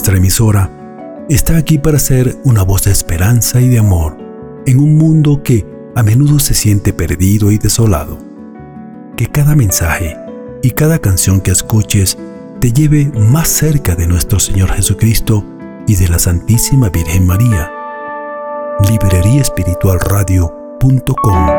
nuestra emisora, está aquí para ser una voz de esperanza y de amor en un mundo que a menudo se siente perdido y desolado. Que cada mensaje y cada canción que escuches te lleve más cerca de nuestro Señor Jesucristo y de la Santísima Virgen María. libreriaespiritualradio.com